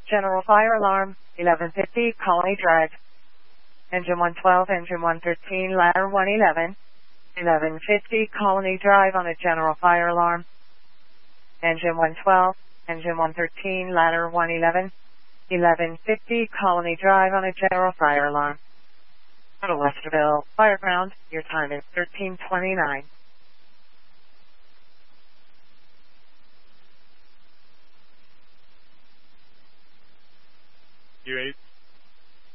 General fire alarm, 1150 Colony Drive. Engine 112, engine 113, ladder 111. 1150 Colony Drive on a general fire alarm. Engine 112, engine 113, ladder 111. 1150 Colony Drive on a general fire alarm. Out of Westerville, Fireground, your time is 13:29.